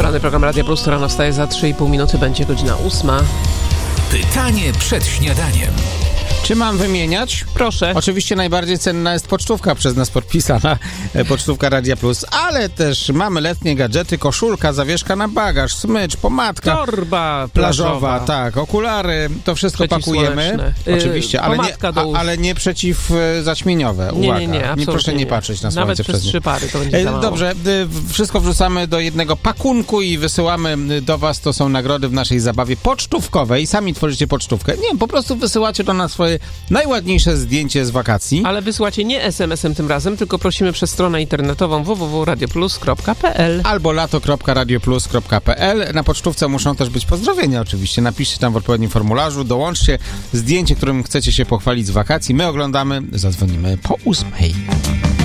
Poranny program Radia Plus, rano wstaje za 3,5 minuty, będzie godzina 8. Pytanie przed śniadaniem. Czy mam wymieniać? Proszę. Oczywiście najbardziej cenna jest pocztówka przez nas podpisana, pocztówka Radia Plus, ale też mamy letnie gadżety, koszulka, zawieszka na bagaż, smycz, pomadka. Torba plażowa, tak, okulary, to wszystko pakujemy. Oczywiście, ale nie przeciwzaćmieniowe. Uwaga, nie, absolutnie proszę nie patrzeć na słońce. Nawet przez 3 pary to będzie za mało. Dobrze, wszystko wrzucamy do jednego pakunku i wysyłamy do was, to są nagrody w naszej zabawie pocztówkowej. Sami tworzycie pocztówkę. Nie, po prostu wysyłacie do nas swoje najładniejsze zdjęcie z wakacji. Ale wysyłacie nie SMS-em tym razem, tylko prosimy przez stronę internetową www.radioplus.pl albo lato.radioplus.pl. Na pocztówce muszą też być pozdrowienia oczywiście. Napiszcie tam w odpowiednim formularzu, dołączcie zdjęcie, którym chcecie się pochwalić z wakacji. My oglądamy, zadzwonimy po 8:00.